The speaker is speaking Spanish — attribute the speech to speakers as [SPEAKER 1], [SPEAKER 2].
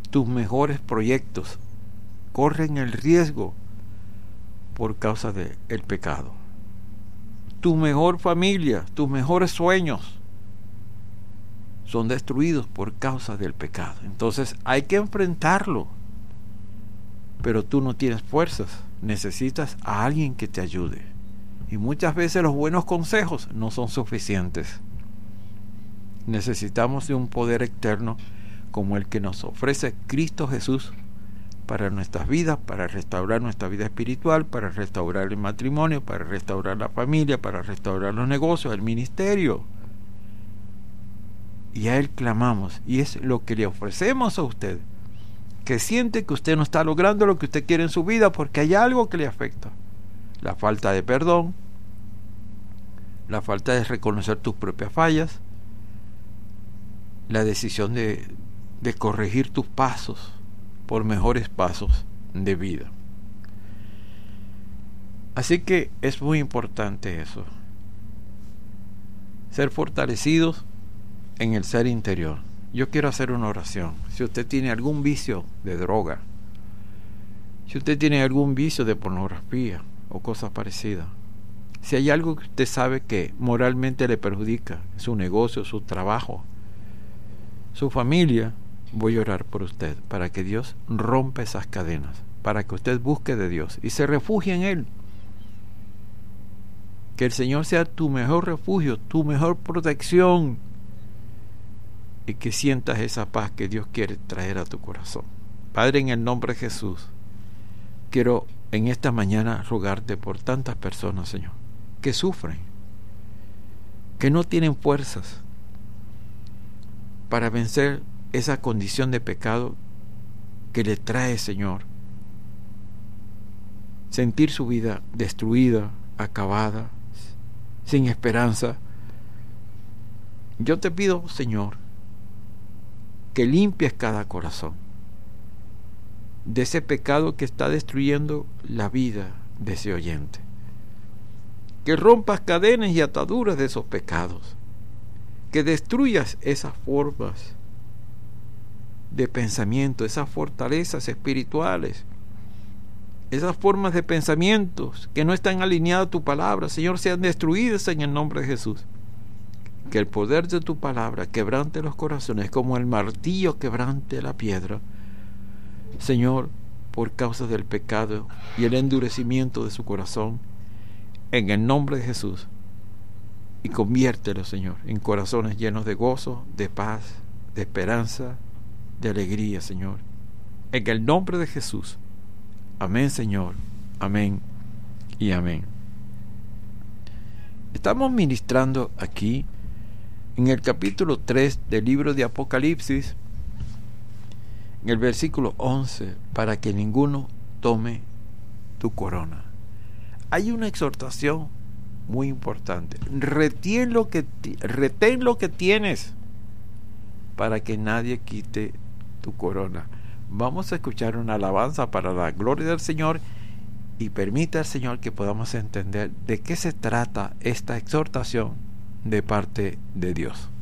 [SPEAKER 1] tus mejores proyectos corren el riesgo por causa del pecado. Tu mejor familia, tus mejores sueños son destruidos por causa del pecado. Entonces hay que enfrentarlo. Pero tú no tienes fuerzas, necesitas a alguien que te ayude. Y muchas veces los buenos consejos no son suficientes. Necesitamos de un poder externo como el que nos ofrece Cristo Jesús para nuestras vidas, para restaurar nuestra vida espiritual, para restaurar el matrimonio, para restaurar la familia, para restaurar los negocios, el ministerio. Y a Él clamamos, y es lo que le ofrecemos a usted, que siente que usted no está logrando lo que usted quiere en su vida porque hay algo que le afecta. La falta de perdón, la falta de reconocer tus propias fallas, la decisión de corregir tus pasos por mejores pasos de vida. Así que es muy importante eso, ser fortalecidos en el ser interior. Yo quiero hacer una oración. Si usted tiene algún vicio de droga, si usted tiene algún vicio de pornografía o cosas parecidas, si hay algo que usted sabe que moralmente le perjudica, su negocio, su trabajo, su familia, voy a orar por usted para que Dios rompa esas cadenas, para que usted busque de Dios y se refugie en Él. Que el Señor sea tu mejor refugio, tu mejor protección, y que sientas esa paz que Dios quiere traer a tu corazón. Padre, en el nombre de Jesús, quiero en esta mañana rogarte por tantas personas, Señor, que sufren, que no tienen fuerzas para vencer esa condición de pecado que le trae, Señor, sentir su vida destruida, acabada, sin esperanza. Yo te pido, Señor, que limpies cada corazón de ese pecado que está destruyendo la vida de ese oyente, que rompas cadenas y ataduras de esos pecados, que destruyas esas formas de pensamiento, esas fortalezas espirituales, esas formas de pensamientos que no están alineadas a tu palabra, Señor, sean destruidas en el nombre de Jesús. Que el poder de tu palabra quebrante los corazones como el martillo quebrante la piedra, Señor, por causa del pecado y el endurecimiento de su corazón, en el nombre de Jesús, y conviértelo, Señor, en corazones llenos de gozo, de paz, de esperanza, de alegría, Señor, en el nombre de Jesús. Amén, Señor, amén y amén. Estamos ministrando aquí en el capítulo 3 del libro de Apocalipsis, en el versículo 11, para que ninguno tome tu corona. Hay una exhortación muy importante. Retén lo que tienes para que nadie quite tu corona. Vamos a escuchar una alabanza para la gloria del Señor y permita al Señor que podamos entender de qué se trata esta exhortación de parte de Dios.